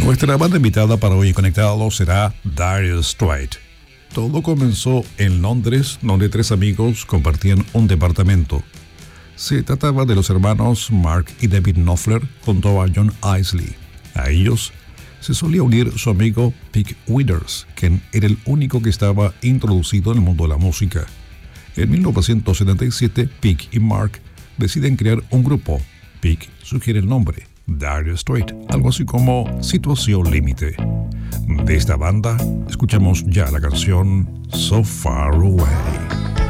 Nuestra banda invitada para hoy en Conectados será Dire Straits. Todo comenzó en Londres, donde tres amigos compartían un departamento. Se trataba de los hermanos Mark y David Knopfler junto a John Isley. A ellos se solía unir su amigo Pete Withers, quien era el único que estaba introducido en el mundo de la música. En 1977, Pete y Mark deciden crear un grupo. Pete sugiere el nombre, Dire Straits, algo así como Situación Límite. De esta banda, escuchamos ya la canción So Far Away.